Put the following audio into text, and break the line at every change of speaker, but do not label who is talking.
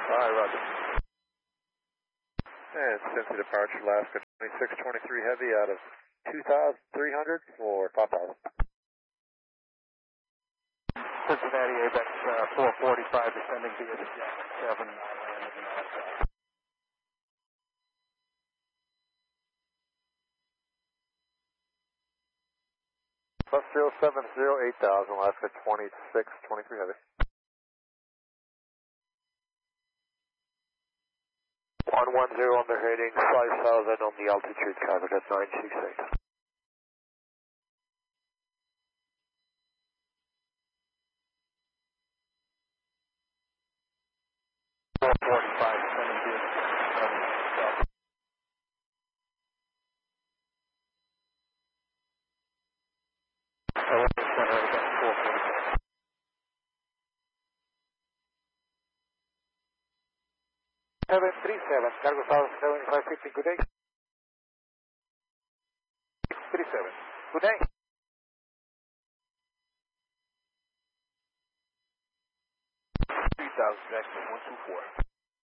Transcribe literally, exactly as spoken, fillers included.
Alright, roger. And Cincy departure, Alaska twenty-six twenty-three Heavy out of two thousand three hundred for five thousand.
Cincinnati A B E X uh, four forty-five descending via the Jack seven.
Plus zero seven zero eight thousand, Alaska twenty-six twenty-three Heavy. one one zero on the heading, five thousand on the altitude covered at nine six eight.
four forty-five descending via the Jack seven. seven three seven, cargo south seventy-five fifty, good day. six three seven, good day. three thousand, Jackson one two four.